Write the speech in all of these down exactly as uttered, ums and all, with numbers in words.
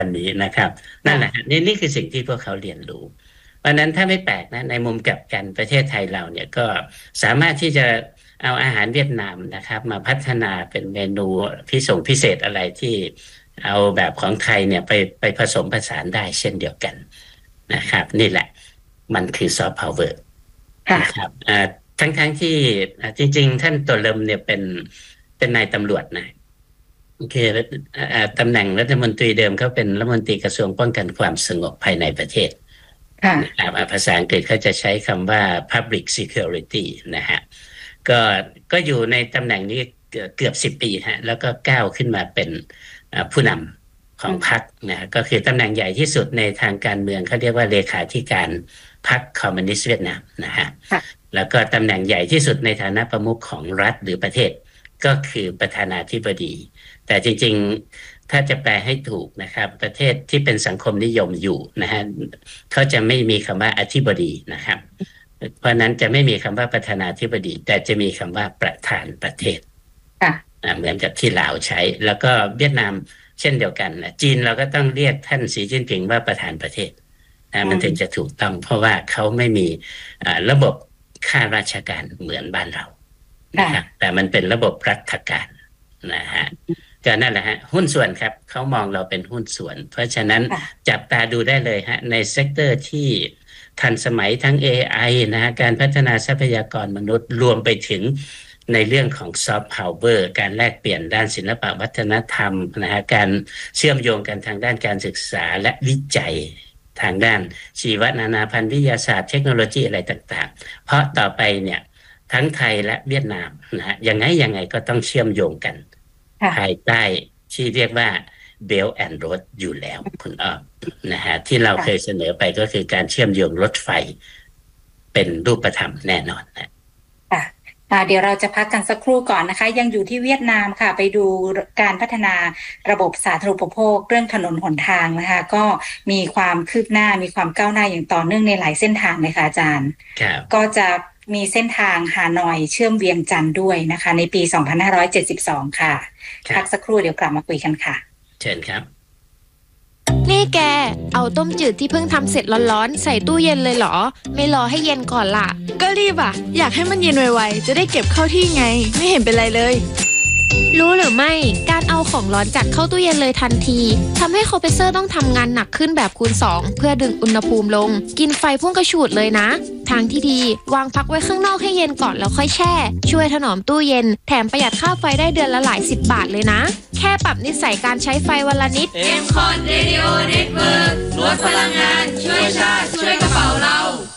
วันนี้นะครับนั่นแหละนี่นี่คือสิ่งที่พวกเขาเรียนรู้เพราะนั้นถ้าไม่แปลกนะในมุมกลับกันประเทศไทยเราเนี่ยก็สามารถที่จะเอาอาหารเวียดนามนะครับมาพัฒนาเป็นเมนูพิเศษพิเศษอะไรที่เอาแบบของไทยเนี่ยไปไปผสมผสานได้เช่นเดียวกันนะครับนี่แหละมันคือซอฟต์พาวเวอร์นะครับทั้งทั้งที่จริงๆท่านตัวเริ่มเนี่ยเป็นเป็นนายตำรวจนะโอเคตำแหน่งรัฐมนตรีเดิมเขาเป็นรัฐมนตรีกระทรวงป้องกันความสงบภายในประเทศนะครับภาษาอังกฤษเขาจะใช้คำว่า public security นะฮะก็ก็อยู่ในตำแหน่งนี้เกือบสิบปีฮะแล้วก็ก้าวขึ้นมาเป็นผู้นำของพรรคนะก็คือตำแหน่งใหญ่ที่สุดในทางการเมืองเขาเรียกว่าเลขาธิการพรรคคอมมิวนิสต์เวียดนามนะฮะแล้วก็ตำแหน่งใหญ่ที่สุดในฐานะประมุขของรัฐหรือประเทศก็คือประธานาธิบดีแต่จริงๆถ้าจะแปลให้ถูกนะครับประเทศที่เป็นสังคมนิยมอยู่นะฮะเขาจะไม่มีคำว่าอธิบดีนะครับเพราะนั้นจะไม่มีคำว่าประธานาธิบดีแต่จะมีคำว่าประธานประเทศเหมือนกับที่ลาวใช้แล้วก็เวียดนามเช่นเดียวกันนะจีนเราก็ต้องเรียกท่านสีจิ้นผิงว่าประธานประเทศนะมันถึงจะถูกต้องเพราะว่าเขาไม่มีระบบข้าราชการเหมือนบ้านเรานะครับแต่มันเป็นระบบรัฐการนะฮะก็นั่นแหละฮะหุ้นส่วนครับเขามองเราเป็นหุ้นส่วนเพราะฉะนั้นจับตาดูได้เลยฮะในเซกเตอร์ที่ทันสมัยทั้ง เอ ไอ นะฮะการพัฒนาทรัพยากรมนุษย์รวมไปถึงในเรื่องของซอฟต์พาวเวอร์การแลกเปลี่ยนด้านศิลปวัฒนธรรมนะฮะการเชื่อมโยงกันทางด้านการศึกษาและวิจัยทางด้านชีวนานาพันธุ์วิทยาศาสตร์เทคโนโลยีอะไรต่างๆเพราะต่อไปเนี่ยทั้งไทยและเวียดนามนะฮะยังไงยังไงก็ต้องเชื่อมโยงกันภายใต้ที่เรียกว่า Belt and Road อยู่แล้วคุณอ้อนะฮะที่เราเคยเสนอไปก็คือการเชื่อมโยงรถไฟเป็นรูปธรรมแน่นอนนะเดี๋ยวเราจะพักกันสักครู่ก่อนนะคะยังอยู่ที่เวียดนามค่ะไปดูการพัฒนาระบบสาธารณูปโภคเรื่องถนนหนทางนะคะก็มีความคืบหน้ามีความก้าวหน้าอย่างต่อเนื่องในหลายเส้นทางเลยค่ะอาจารย์ก็จะมีเส้นทางฮานอยเชื่อมเวียงจันทร์ด้วยนะคะในปีสองพันห้าร้อยเจ็ดสิบสองค่ะพักสักครู่เดี๋ยวกลับมาคุยกันค่ะเชิญครับนี่แกเอาต้มจืดที่เพิ่งทำเสร็จร้อนๆใส่ตู้เย็นเลยเหรอไม่รอให้เย็นก่อนล่ะก็รีบอ่ะอยากให้มันเย็นไวๆจะได้เก็บเข้าที่ไงไม่เห็นเป็นไรเลยรู้หรือไม่การเอาของร้อนจัดเข้าตู้เย็นเลยทันทีทำให้คอมเพรสเซอร์ต้องทำงานหนักขึ้นแบบคูณสองเพื่อดึงอุณหภูมิลงกินไฟพุ่งกระฉูดเลยนะทางที่ดีวางพักไว้ข้างนอกให้เย็นก่อนแล้วค่อยแช่ช่วยถนอมตู้เย็นแถมประหยัดค่าไฟได้เดือนละหลายสิบบาทเลยนะแค่ปรับนิสัยการใช้ไฟวันละนิดเอ็ม คอท Radio Network ลดพลังงานช่วยชาติช่วยกระเป๋าเรา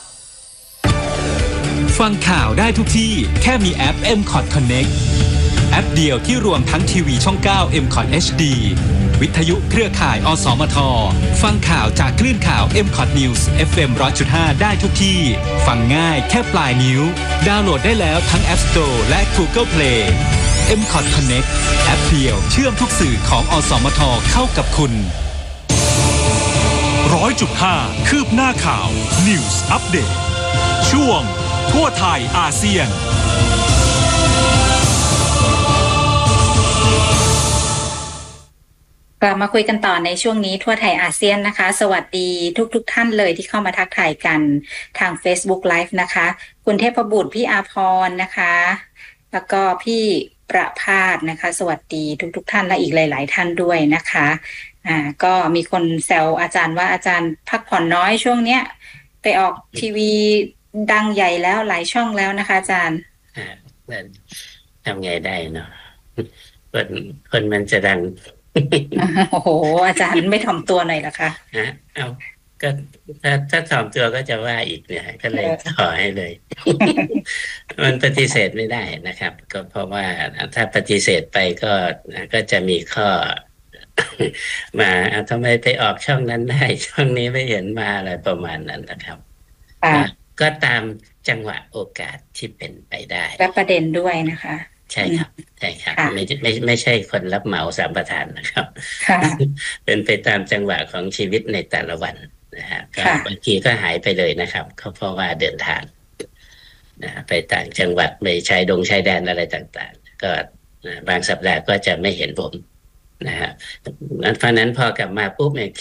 ฟังข่าวได้ทุกที่แค่มีแอป เอ็ม คอท Connectแอปเดียวที่รวมทั้งทีวีช่องเก้า เอ็ม คอท เอช ดี วิทยุเครือข่าย อสมท ฟังข่าวจากคลื่นข่าว เอ็ม คอท News เอฟ เอ็ม หนึ่งร้อยจุดห้า ได้ทุกที่ฟังง่ายแค่ปลายนิ้วดาวน์โหลดได้แล้วทั้ง App Store และ Google Play เอ็ม คอท Connect แอปเดียวเชื่อมทุกสื่อของอสมทเข้ากับคุณ หนึ่งร้อยจุดห้า คืบหน้าข่าว News Update ช่วงทั่วไทยอาเซียนกลับมาคุยกันต่อในช่วงนี้ทั่วไทยอาเซียนนะคะสวัสดีทุกๆ ท่านเลยที่เข้ามาทักทายกันทาง Facebook Live นะคะคุณเทพบุตรพี่อาภรณ์นะคะแล้วก็พี่ประภาสนะคะสวัสดีทุกๆท่านและอีกหลายๆท่านด้วยนะคะอ่าก็มีคนแซวอาจารย์ว่าอาจารย์พักผ่อนน้อยช่วงเนี้ยไปออกทีวีดังใหญ่แล้วหลายช่องแล้วนะคะอาจารย์อ่าทำไงได้เนาะคนคนมันจะดังโอ้โหอาจารย์ไม่ถ่อมตัวหน่อยเหรอคะฮะเอาก็ถ้าถ้าถ่อมตัวก็จะว่าอีกเนี่ยก็เลยขอให้เลยมันปฏิเสธไม่ได้นะครับก็เพราะว่าถ้าปฏิเสธไปก็ก็จะมีข้อมาทำไมไปออกช่องนั้นได้ช่องนี้ไม่เห็นมาอะไรประมาณนั้นนะครับก็ตามจังหวะโอกาสที่เป็นไปได้และประเด็นด้วยนะคะใช่ครับใช่ครับไม่ไม่ไม่ใช่คนรับเหมาสัมปทานนะครับเป็นไปตามจังหวะของชีวิตในแต่ละวันนะฮะบางทีก็หายไปเลยนะครับก็เพราะว่าเดินทางนะไปต่างจังหวัดไปชายดงชายแดนอะไรต่างๆก็บางสัปดาห์ก็จะไม่เห็นผมนะฮะเพราะนั้นพอกลับมาปุ๊บเนี่ย